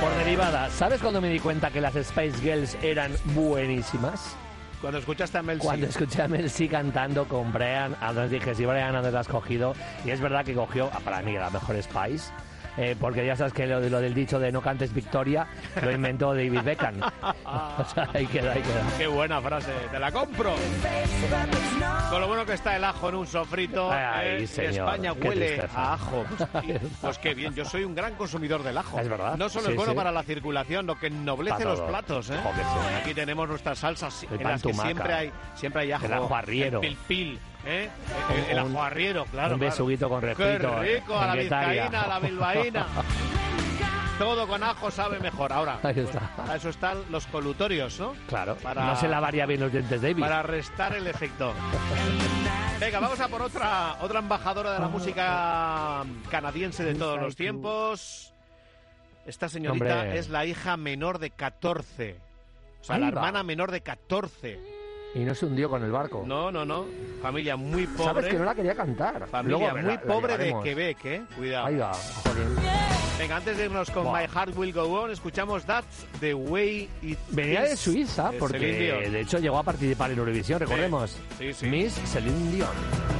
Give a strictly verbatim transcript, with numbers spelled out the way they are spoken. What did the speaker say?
Por derivada, ¿sabes cuando me di cuenta que las Spice Girls eran buenísimas? Cuando escuchaste a Mel C. Cuando escuché a Mel C cantando con Brian, entonces dije, si Brian Adams la has cogido, y es verdad que cogió, para mí, la mejor Spice, eh, porque ya sabes que lo, lo del dicho de no cantes victoria, lo inventó David Beckham. O sea, ahí queda, ahí queda. Qué buena frase, te la compro. Con lo bueno que está el ajo en un sofrito. Ay, eh, señor, España qué huele tristeza. a ajo. Pues, pues qué bien, yo soy un gran consumidor del ajo. Es verdad. No solo Sí, es bueno sí. para la circulación, lo que ennoblece Para los todo. platos. ¿eh? Joder, sí. Aquí tenemos nuestras salsas El en las que pan tumaca. siempre hay, siempre hay ajo. El ajo arriero. El pilpil, ¿eh? el, el, el Un- ajo arriero, claro. un claro. besuguito con refrito, Qué rico, a la en Guetaria. vizcaína, a la bilbaína. Todo con ajo sabe mejor. Ahora, Ahí pues, está. para eso están los colutorios, ¿no? Claro, Para- no se lavaría bien los dientes, David. Para restar el efecto. Venga, vamos a por otra otra embajadora de la música canadiense de todos los tiempos. Esta señorita Hombre. es la hija menor de catorce. O sea, Ahí la va. hermana menor de catorce. Y no se hundió con el barco. No, no, no. Familia muy pobre. Sabes que no la quería cantar. Familia Luego, muy la- la pobre de llevaremos. Quebec, ¿eh? Cuidado. Ahí va, joder. Venga, antes de irnos con Buah. My Heart Will Go On, escuchamos That's the Way It Venía de Is, Suiza, de porque Celine Dion. de hecho llegó a participar en Eurovisión, recordemos. Sí, sí. Miss Celine Dion.